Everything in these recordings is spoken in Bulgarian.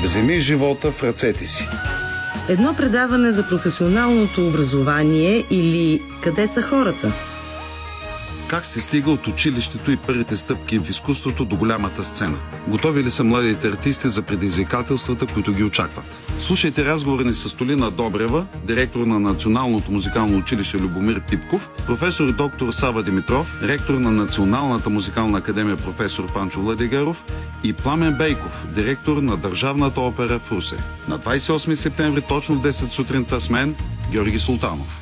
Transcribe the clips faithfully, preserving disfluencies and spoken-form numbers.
Вземи живота в ръцете си. Едно предаване за професионалното образование или къде са хората? Как се стига от училището и първите стъпки в изкуството до голямата сцена? Готови ли са младите артисти за предизвикателствата, които ги очакват? Слушайте разговори ни с Толина Добрева, директор на Националното музикално училище Любомир Пипков, професор доктор Сава Димитров, ректор на Националната музикална академия професор Панчо Владигаров и Пламен Бейков, директор на Държавната опера в Русе. На двадесет и осми септември, точно в десет сутринта с мен, Георги Султанов.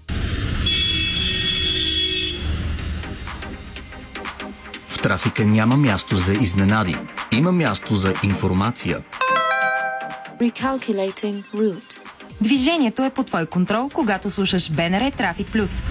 В трафика няма място за изненади. Има място за информация. Recalculating route. Движението е под твой контрол, когато слушаш БНР Трафик Плюс.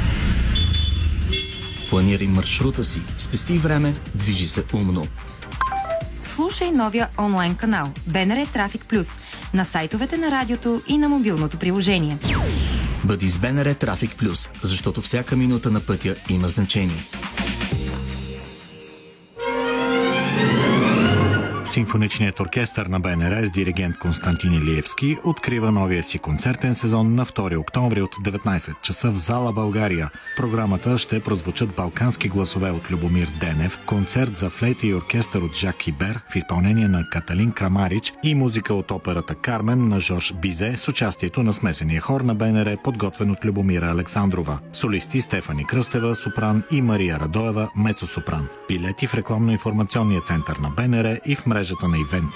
Планирай маршрута си, спести време, движи се умно. Слушай новия онлайн канал БНР Трафик Плюс на сайтовете на радиото и на мобилното приложение. Бъди с БНР Трафик Плюс, защото всяка минута на пътя има значение. Симфоничният оркестър на БНР с диригент Константин Илиевски открива новия си концертен сезон на втори октомври от деветнадесет часа в зала България. В програмата ще прозвучат балкански гласове от Любомир Денев, концерт за флейта и оркестър от Жак Кибер в изпълнение на Каталин Крамарич и музика от операта Кармен на Жорж Бизе с участието на смесения хор на БНР, подготвен от Любомира Александрова. Солисти Стефани Кръстева, сопран, и Мария Радоева, мецо-сопран. Билети в рекламно-информационния център на БНР и в мрежата на ивенти.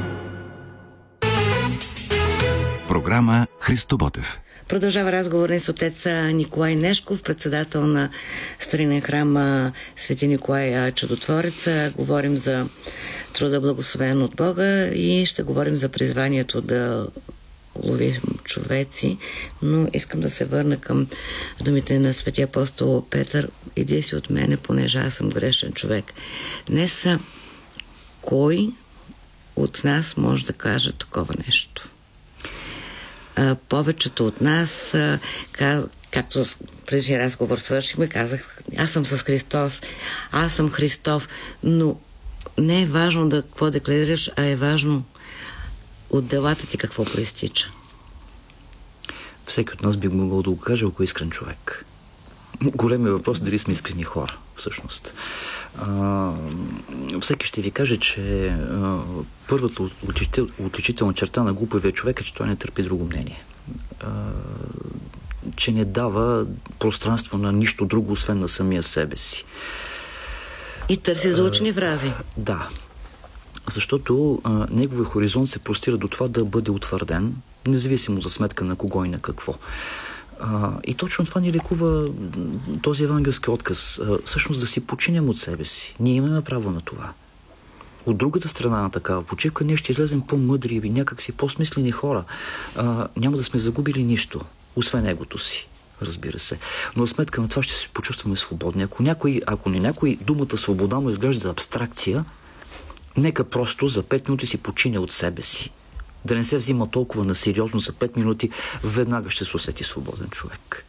Програма Христо Ботев. Продължава разговор с отец Николай Нешков, председател на старинен храм Свети Николай Чудотворец. Говорим за труда благословен от Бога и ще говорим за призванието да лови човеци, но искам да се върна към думите на светия апостол Петър: иди си от мене, понеже аз съм грешен човек. Днес кой от нас може да каже такова нещо? А, повечето от нас, а, ка, както преди разговор свършихме, казах: аз съм с Христос, аз съм Христов, но не е важно да какво декларираш, а е важно от делата ти какво проистича. Всеки от нас би могъл да го каже, ако е искрен човек. Големият въпрос е дали сме искрени хора, всъщност. А, всеки ще ви каже, че а, първата отличителна черта на глупавия човек е, че той не търпи друго мнение. А, че не дава пространство на нищо друго, освен на самия себе си. И търси заучени фрази. А, да. Защото а, неговия хоризонт се простира до това да бъде утвърден, независимо за сметка на кого и на какво. А, и точно това ни лекува този евангелски отказ. А, всъщност да си починем от себе си. Ние имаме право на това. От другата страна на такава почивка ние ще излезем по-мъдри и някакси по-смислени хора. А, няма да сме загубили нищо, освен егото си, разбира се. Но от сметка на това ще се почувстваме свободни. Ако, някой, ако не някой думата свобода му изглежда абстракция, нека просто за пет минути си почине от себе си. Да не се взима толкова на сериозно за пет минути, веднага ще се усети свободен човек.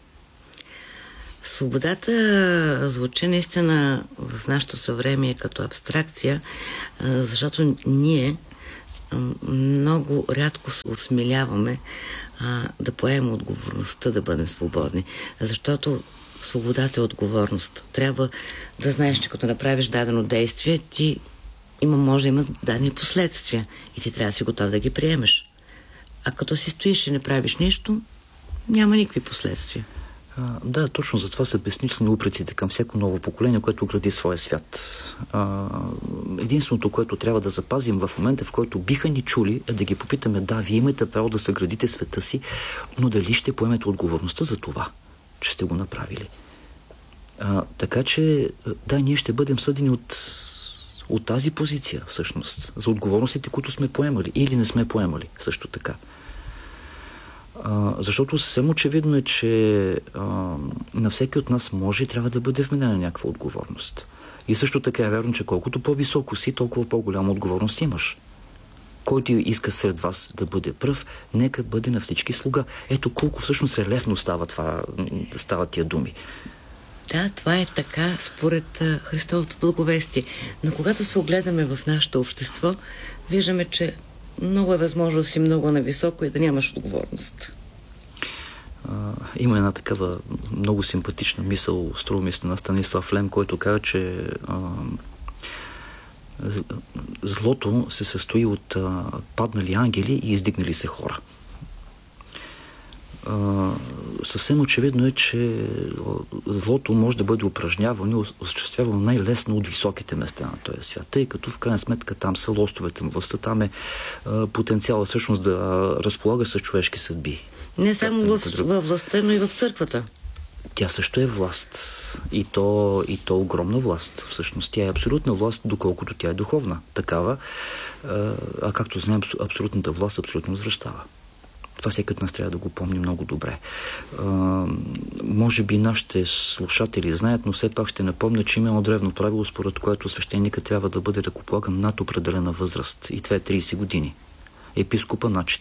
Свободата звучи наистина в нашето съвремие като абстракция, защото ние много рядко се осмеляваме да поемем отговорността да бъдем свободни. Защото свободата е отговорност. Трябва да знаеш, че като направиш дадено действие, ти има, може да има дадени последствия и ти трябва да си готов да ги приемеш. А като си стоиш и не правиш нищо, няма никакви последствия. А, да, точно затова са безсмислени упреците към всяко ново поколение, което гради своя свят. А, единственото, което трябва да запазим в момента, в който биха ни чули, е да ги попитаме: да, вие имате право да съградите света си, но дали ще поемете отговорността за това, че сте го направили. А, така че, да, ние ще бъдем съдени от от тази позиция, всъщност, за отговорностите, които сме поемали или не сме поемали, също така. А, защото съвсем очевидно е, че а, на всеки от нас може и трябва да бъде вменена някаква отговорност. И също така е вярно, че колкото по-високо си, толкова по-голяма отговорност имаш. Който иска сред вас да бъде пръв, нека бъде на всички слуга. Ето колко всъщност релефно става това, стават тия думи. Да, това е така според а, Христовото благовестие. Но когато се огледаме в нашето общество, виждаме, че много е възможно да си много нависоко и да нямаш отговорност. А, има една такава много симпатична мисъл, струва ми се, на Станислав Лем, който казва, че а, злото се състои от а, паднали ангели и издигнали се хора. А, съвсем очевидно е, че злото може да бъде упражнявано и осъществявано най-лесно от високите места на този свят, тъй като в крайна сметка там са лостовете на властта, там е а, потенциала всъщност да разполага с човешки съдби. Не само в, във властта, но и в църквата. Тя също е власт. И то, и то огромна власт. Всъщност тя е абсолютна власт, доколкото тя е духовна. Такава. А както знаем, абсолютната власт абсолютно възвръщава. Това всеки от нас трябва да го помни много добре. А, може би нашите слушатели знаят, но все пак ще напомня, че има едно древно правило, според което свещеника трябва да бъде ръкополаган над определена възраст. И това е трийсет години. Епископа над